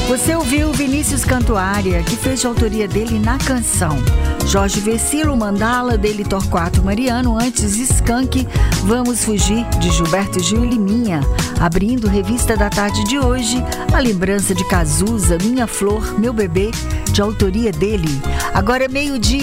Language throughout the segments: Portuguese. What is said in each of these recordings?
Você ouviu Vinícius Cantuária, que fez de autoria dele na canção. Jorge Versilo, Mandala, dele Torquato Mariano, antes Skank, Vamos Fugir, de Gilberto Gil e Liminha. Abrindo Revista da Tarde de hoje, a lembrança de Cazuza, Minha Flor, Meu Bebê, de autoria dele. Agora é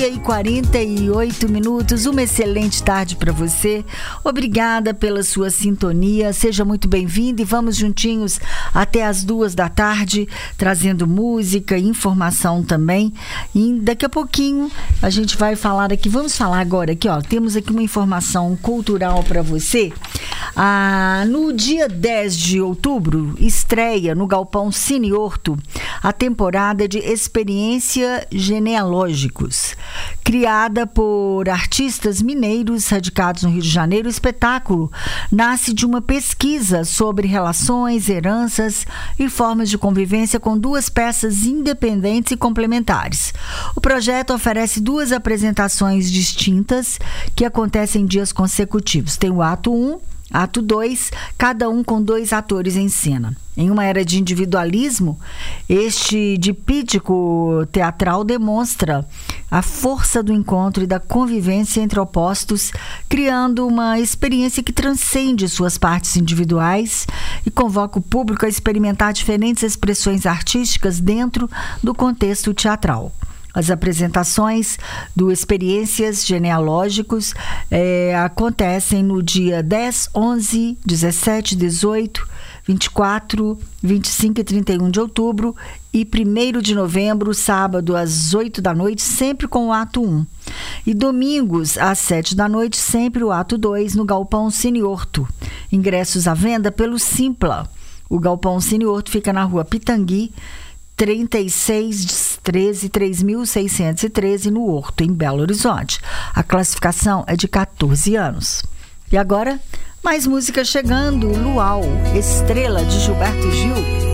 12:48, uma excelente tarde para você. Obrigada pela sua sintonia, seja muito bem-vindo e vamos juntinhos até as 14h, trazendo música e informação também. E daqui a pouquinho a gente vai falar aqui, vamos falar agora aqui, ó, temos aqui uma informação cultural para você. No dia 10 de outubro, estreia no Galpão Cine Horto a temporada de Experiência Genealógicos. Criada por artistas mineiros radicados no Rio de Janeiro, o espetáculo nasce de uma pesquisa sobre relações, heranças e formas de convivência com duas peças independentes e complementares. O projeto oferece duas apresentações distintas que acontecem em dias consecutivos. Tem o ato 1, ato 2, cada um com 2 atores em cena. Em uma era de individualismo, este dipídico teatral demonstra a força do encontro e da convivência entre opostos, criando uma experiência que transcende suas partes individuais e convoca o público a experimentar diferentes expressões artísticas dentro do contexto teatral. As apresentações do Experiências Genealógicos acontecem no dia 10, 11, 17, 18, 24, 25 e 31 de outubro e 1º de novembro, sábado, às 8 da noite, sempre com o ato 1. E domingos, às 7 da noite, sempre o ato 2, no Galpão Cine Horto. Ingressos à venda pelo Simpla. O Galpão Cine Horto fica na rua Pitangui, 3613, 3613 no Horto, em Belo Horizonte. A classificação é de 14 anos. E agora, mais música chegando. Luau, Estrela, de Gilberto Gil.